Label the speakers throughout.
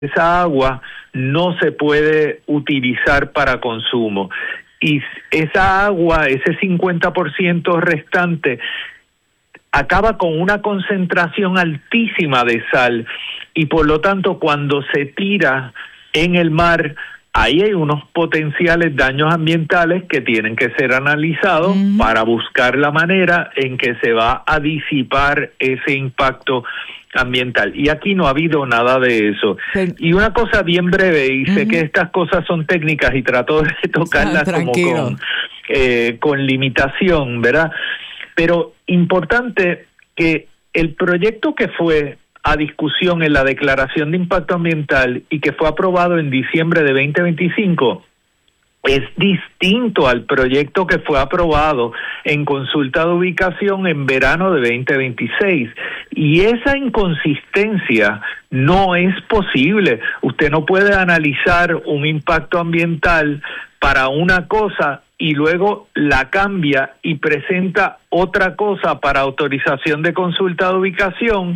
Speaker 1: esa agua no se puede utilizar para consumo. Y esa agua, ese 50% restante, acaba con una concentración altísima de sal y por lo tanto cuando se tira en el mar, ahí hay unos potenciales daños ambientales que tienen que ser analizados para buscar la manera en que se va a disipar ese impacto ambiental. Y aquí no ha habido nada de eso. Y una cosa bien breve, y sé que estas cosas son técnicas y trato de tocarlas como con limitación, ¿verdad? Pero importante que el proyecto que fue a discusión en la Declaración de Impacto Ambiental y que fue aprobado en diciembre de 2025 es distinto al proyecto que fue aprobado en consulta de ubicación en verano de 2026. Y esa inconsistencia no es posible. Usted no puede analizar un impacto ambiental para una cosa y luego la cambia y presenta otra cosa para autorización de consulta de ubicación,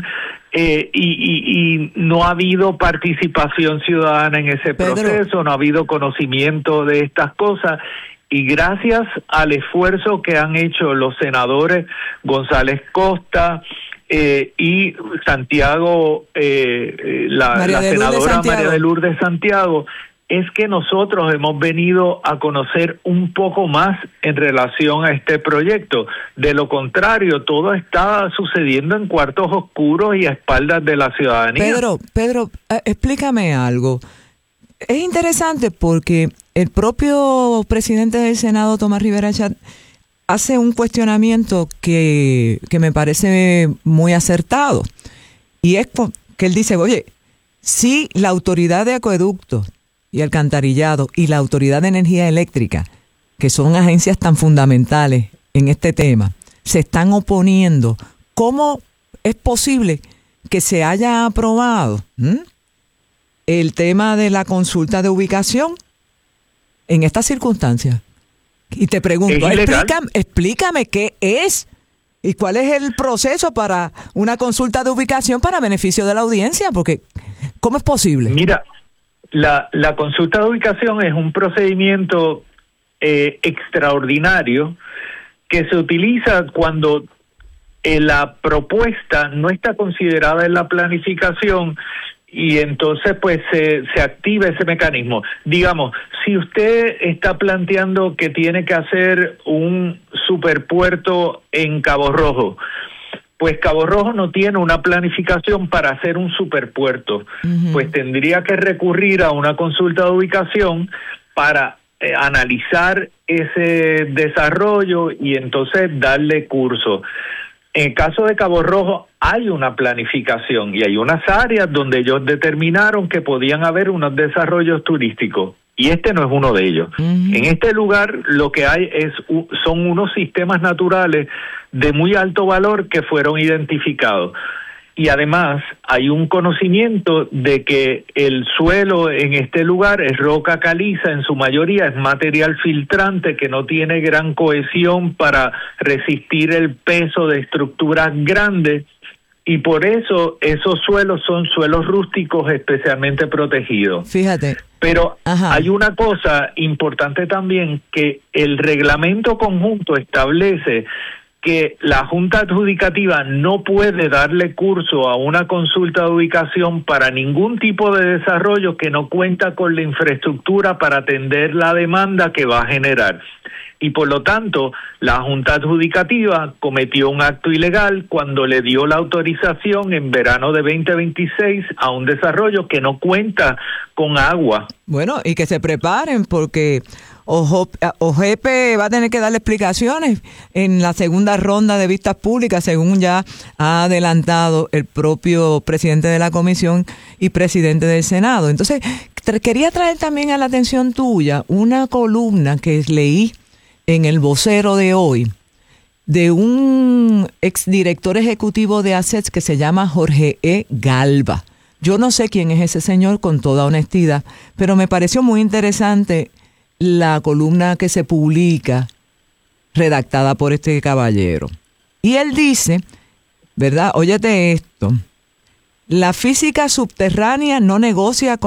Speaker 1: y no ha habido participación ciudadana en ese proceso, no ha habido conocimiento de estas cosas, y gracias al esfuerzo que han hecho los senadores González Costa y Santiago, la senadora María de Lourdes Santiago, es que nosotros hemos venido a conocer un poco más en relación a este proyecto. De lo contrario, todo está sucediendo en cuartos oscuros y a espaldas de la ciudadanía.
Speaker 2: Pedro, explícame algo. Es interesante porque el propio presidente del Senado, Tomás Rivera Chat, hace un cuestionamiento que me parece muy acertado. Y es que él dice, oye, si la autoridad de acueductos y alcantarillado y la Autoridad de Energía Eléctrica, que son agencias tan fundamentales en este tema, se están oponiendo, ¿cómo es posible que se haya aprobado el tema de la consulta de ubicación en estas circunstancias? Y te pregunto, explícame qué es y cuál es el proceso para una consulta de ubicación para beneficio de la audiencia, porque ¿cómo es posible?
Speaker 1: Mira, la consulta de ubicación es un procedimiento extraordinario que se utiliza cuando la propuesta no está considerada en la planificación y entonces pues se activa ese mecanismo. Digamos, si usted está planteando que tiene que hacer un superpuerto en Cabo Rojo, pues Cabo Rojo no tiene una planificación para hacer un superpuerto, pues tendría que recurrir a una consulta de ubicación para analizar ese desarrollo y entonces darle curso. En el caso de Cabo Rojo hay una planificación y hay unas áreas donde ellos determinaron que podían haber unos desarrollos turísticos. Y este no es uno de ellos. En este lugar lo que hay son unos sistemas naturales de muy alto valor que fueron identificados. Y además hay un conocimiento de que el suelo en este lugar es roca caliza, en su mayoría es material filtrante que no tiene gran cohesión para resistir el peso de estructuras grandes. Y por eso esos suelos son suelos rústicos especialmente protegidos.
Speaker 2: Fíjate.
Speaker 1: Pero hay una cosa importante también, que el reglamento conjunto establece que la Junta Adjudicativa no puede darle curso a una consulta de ubicación para ningún tipo de desarrollo que no cuenta con la infraestructura para atender la demanda que va a generar. Y por lo tanto, la Junta Adjudicativa cometió un acto ilegal cuando le dio la autorización en verano de 2026 a un desarrollo que no cuenta con agua.
Speaker 2: Bueno, y que se preparen porque OGEP va a tener que darle explicaciones en la segunda ronda de vistas públicas, según ya ha adelantado el propio presidente de la comisión y presidente del Senado. Entonces, quería traer también a la atención tuya una columna que leí en el Vocero de hoy, de un exdirector ejecutivo de ASETS que se llama Jorge E. Galva. Yo no sé quién es ese señor, con toda honestidad, pero me pareció muy interesante la columna que se publica, redactada por este caballero. Y él dice, ¿verdad? Óyete esto, La física subterránea no negocia con